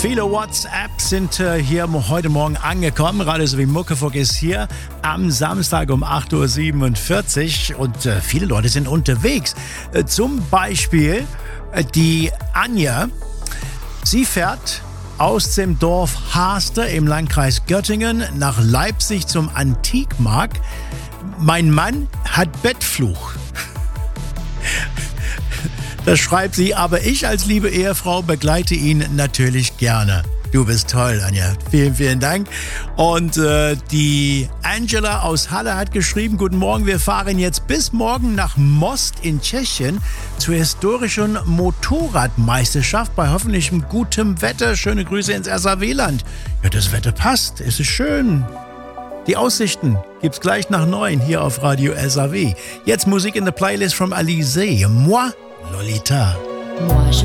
Viele WhatsApps sind hier heute Morgen angekommen. Radio Sowie Muckefuck ist hier am Samstag um 8.47 Uhr und viele Leute sind unterwegs. Zum Beispiel die Anja. Sie fährt aus dem Dorf Haster im Landkreis Göttingen nach Leipzig zum Antikmarkt. Mein Mann hat Bettfluch. Das schreibt sie, aber ich als liebe Ehefrau begleite ihn natürlich gerne. Du bist toll, Anja. Vielen, vielen Dank. Und die Angela aus Halle hat geschrieben, guten Morgen, wir fahren jetzt bis morgen nach Most in Tschechien zur historischen Motorradmeisterschaft bei hoffentlich gutem Wetter. Schöne Grüße ins SAW-Land. Ja, das Wetter passt. Es ist schön. Die Aussichten gibt's gleich nach 9 hier auf Radio SAW. Jetzt Musik in der Playlist von Alizé. Moi, Lolita. Moi, je